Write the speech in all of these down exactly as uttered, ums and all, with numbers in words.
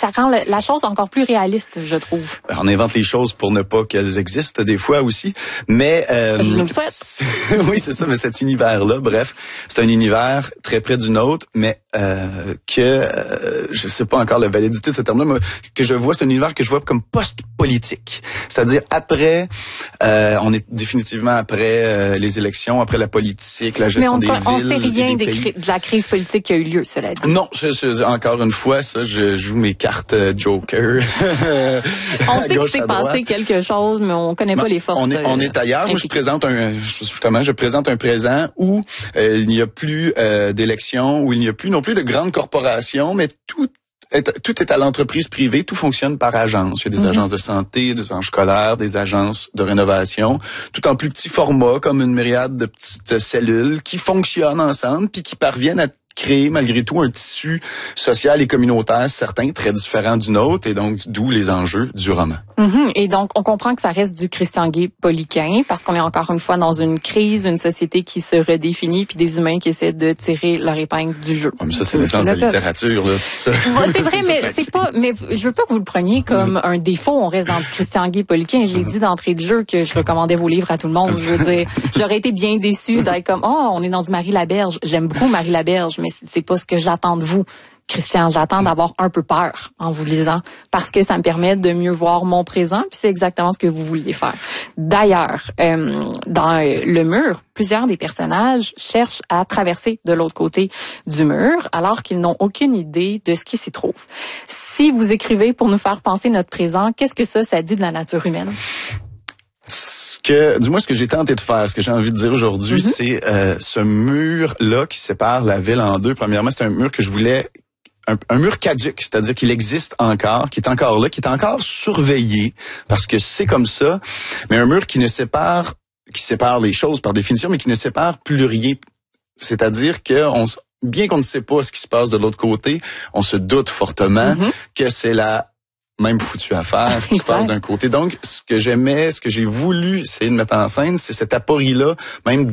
ça rend le, la chose encore plus réaliste, je trouve. On invente les choses pour ne pas qu'elles existent des fois aussi, mais euh, je nous le souhaite. Oui, c'est ça. Mais cet univers-là, bref, c'est un univers très près du nôtre, mais euh, que euh, je sais pas encore la validité de ce terme-là, mais que je vois, c'est un univers que je vois comme post-politique, c'est-à-dire après, euh, on est définitivement après euh, les élections, après la politique, la gestion mais on, des on villes, sait rien des, des des, de la crise politique qui a eu lieu, cela dit. Non, je, je, encore une fois, ça, je joue mes cartes euh, Joker. On sait qu'il s'est passé quelque chose, mais on connaît pas les forces. On est, on est ailleurs. Moi, je présente un, justement, je présente un présent où euh, il n'y a plus euh, d'élections, où il n'y a plus non plus de grandes corporations, mais tout est, tout est à l'entreprise privée, tout fonctionne par agence. Il y a des mm-hmm. agences de santé, des agences scolaires, des agences de rénovation, tout en plus petit format, comme une myriade de petites cellules qui fonctionnent ensemble puis qui parviennent à créer malgré tout un tissu social et communautaire certain, très différent du nôtre, et donc d'où les enjeux du roman. Mm-hmm. Et donc, on comprend que ça reste du Christian Guay-Poliquin, parce qu'on est encore une fois dans une crise, une société qui se redéfinit, puis des humains qui essaient de tirer leur épingle du jeu. Oh, mais ça, c'est l'essence de la littérature, là, tout ça. Ouais, c'est vrai, mais c'est pas, mais je veux pas que vous le preniez comme un défaut. On reste dans du Christian Guay-Poliquin. J'ai mm-hmm. dit d'entrée de jeu que je recommandais vos livres à tout le monde. Je veux dire, j'aurais été bien déçue d'être comme, oh, on est dans du Marie Laberge. J'aime beaucoup Marie Laberge, mais c'est pas ce que j'attends de vous, Christian. J'attends d'avoir un peu peur en vous lisant, parce que ça me permet de mieux voir mon présent, puis c'est exactement ce que vous vouliez faire. D'ailleurs, euh, dans Le Mur, plusieurs des personnages cherchent à traverser de l'autre côté du mur, alors qu'ils n'ont aucune idée de ce qui s'y trouve. Si vous écrivez pour nous faire penser notre présent, qu'est-ce que ça, ça dit de la nature humaine? Que, du moins, ce que j'ai tenté de faire, ce que j'ai envie de dire aujourd'hui, mm-hmm. c'est euh, ce mur-là qui sépare la ville en deux. Premièrement, c'est un mur que je voulais, un, un mur caduc, c'est-à-dire qu'il existe encore, qui est encore là, qui est encore surveillé, parce que c'est comme ça, mais un mur qui ne sépare, qui sépare les choses par définition, mais qui ne sépare plus rien. C'est-à-dire que on, bien qu'on ne sait pas ce qui se passe de l'autre côté, on se doute fortement mm-hmm. que c'est la même foutu affaire qui se passe d'un côté. Donc, ce que j'aimais, ce que j'ai voulu essayer de mettre en scène, c'est cette aporie-là, même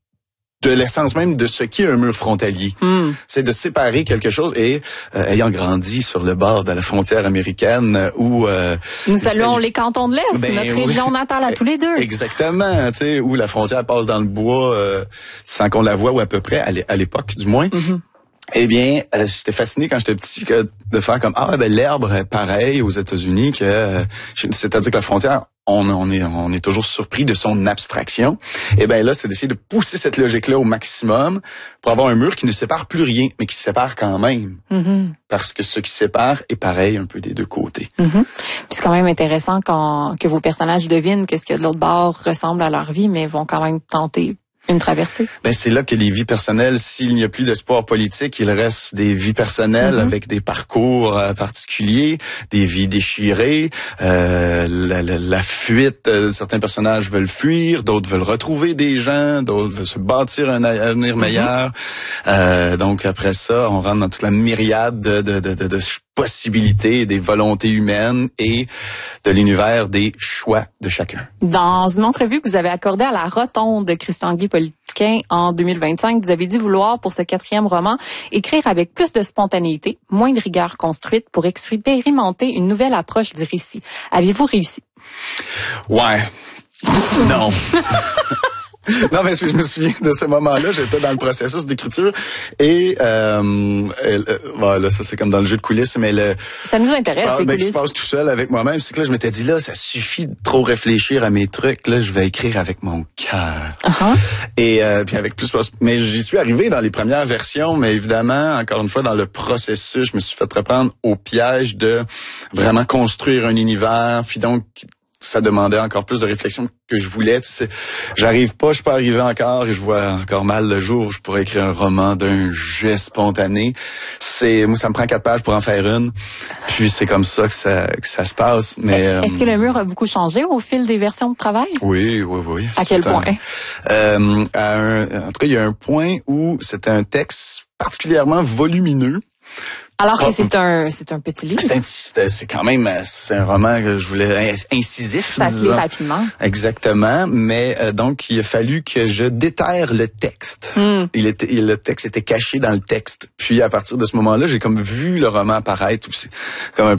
de l'essence même de ce qu'est un mur frontalier. Mm. C'est de séparer quelque chose et euh, ayant grandi sur le bord de la frontière américaine où... Euh, Nous saluons les cantons de l'Est, ben, notre oui. région natale à tous les deux. Exactement, tu sais, où la frontière passe dans le bois euh, sans qu'on la voie, ou à peu près, à l'époque du moins. Mm-hmm. Eh bien, euh, j'étais fasciné quand j'étais petit que de faire comme ah ben l'herbe est pareil aux États-Unis que euh, c'est-à-dire que la frontière on, on est on est toujours surpris de son abstraction. Et ben là, c'est d'essayer de pousser cette logique-là au maximum pour avoir un mur qui ne sépare plus rien, mais qui sépare quand même. Mm-hmm. Parce que ce qui sépare est pareil un peu des deux côtés. Mm-hmm. Puis c'est quand même intéressant quand que vos personnages devinent qu'est-ce que de l'autre bord ressemble à leur vie, mais vont quand même tenter une traversée. Ben c'est là que les vies personnelles, s'il n'y a plus d'espoir politique, il reste des vies personnelles mm-hmm. avec des parcours euh, particuliers, des vies déchirées, euh, la, la, la fuite. Euh, certains personnages veulent fuir, d'autres veulent retrouver des gens, d'autres veulent se bâtir un avenir mm-hmm. meilleur. Euh, donc après ça, on rentre dans toute la myriade de, de, de, de, de possibilités, des volontés humaines et de l'univers des choix de chacun. Dans une entrevue que vous avez accordée à la Rotonde de Christian Guay-Poliquin en deux mille vingt-cinq, vous avez dit vouloir, pour ce quatrième roman, écrire avec plus de spontanéité, moins de rigueur construite pour expérimenter une nouvelle approche du récit. Avez-vous réussi? Ouais. Non. Non, mais je me souviens de ce moment-là, j'étais dans le processus d'écriture et euh, euh, voilà, ça c'est comme dans le jeu de coulisses, mais le ça nous intéresse, passe, les mais coulisses. qui se passe tout seul avec moi-même, c'est que là je m'étais dit là, ça suffit de trop réfléchir à mes trucs, là je vais écrire avec mon cœur. Uh-huh. Et euh, puis avec plus, mais j'y suis arrivé dans les premières versions, mais évidemment encore une fois dans le processus, je me suis fait reprendre au piège de vraiment construire un univers, puis donc ça demandait encore plus de réflexion que je voulais. Tu sais, j'arrive pas, je suis pas arrivé encore et je vois encore mal le jour où je pourrais écrire un roman d'un jet spontané. C'est, moi, ça me prend quatre pages pour en faire une. Puis c'est comme ça que ça, que ça se passe. Mais est-ce euh, que le mur a beaucoup changé au fil des versions de travail? Oui, oui, oui. À quel point? Un, euh, à un, en tout cas, il y a un point où c'était un texte particulièrement volumineux. Alors que c'est un c'est un petit livre. C'est, c'est, c'est quand même c'est un roman que je voulais incisif. Ça se lit rapidement. Exactement, mais euh, donc il a fallu que je déterre le texte. Mm. Il était le texte était caché dans le texte. Puis à partir de ce moment-là, j'ai comme vu le roman apparaître. C'est comme un